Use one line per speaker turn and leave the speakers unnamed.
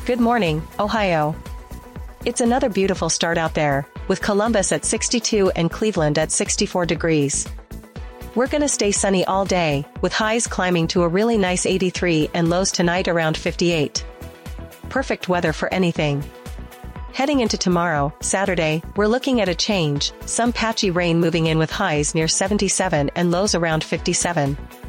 Good morning, Ohio. It's another beautiful start out there, with Columbus at 62 and Cleveland at 64 degrees. We're gonna stay sunny all day, with highs climbing to a really nice 83 and lows tonight around 58. Perfect weather for anything. Heading into tomorrow, Saturday, we're looking at a change, some patchy rain moving in with highs near 77 and lows around 57.